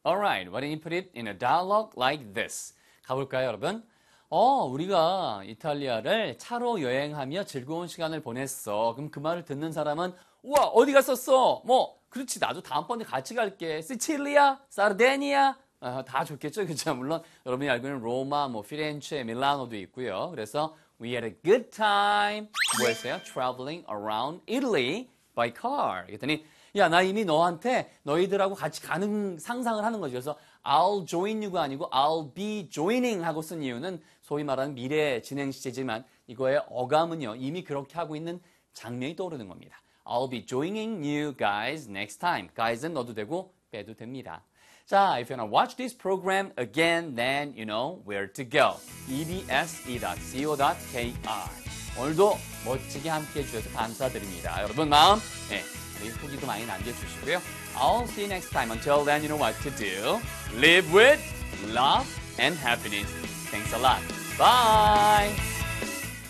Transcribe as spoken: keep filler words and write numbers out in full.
Alright, why don't you put it in a dialogue like this? 가볼까요, 여러분? 어, 우리가 이탈리아를 차로 여행하며 즐거운 시간을 보냈어. 그럼 그 말을 듣는 사람은 우와, 어디 갔었어? 뭐, 그렇지, 나도 다음번에 같이 갈게. 시칠리아? 사르데니아? 어, 다 좋겠죠, 그죠? 물론 여러분이 알고 있는 로마, 뭐 피렌체, 밀라노도 있고요. 그래서 we had a good time. 뭐였어요? Traveling around Italy by car. 그랬더니 야, 나 이미 너한테 너희들하고 같이 가는 상상을 하는 거죠. 그래서 I'll join you가 아니고 I'll be joining 하고 쓴 이유는 소위 말하는 미래 진행 시제지만 이거의 어감은요. 이미 그렇게 하고 있는 장면이 떠오르는 겁니다. I'll be joining you guys next time. guys은 넣어도 되고 빼도 됩니다. 자, if you want to watch this program again, then you know where to go. e b s e dot co dot k r. 오늘도 멋지게 함께해 주셔서 감사드립니다. 여러분 마음, 네, 우리 후기도 많이 남겨주시고요. I'll see you next time. Until then, you know what to do. Live with love and happiness. Thanks a lot. Bye!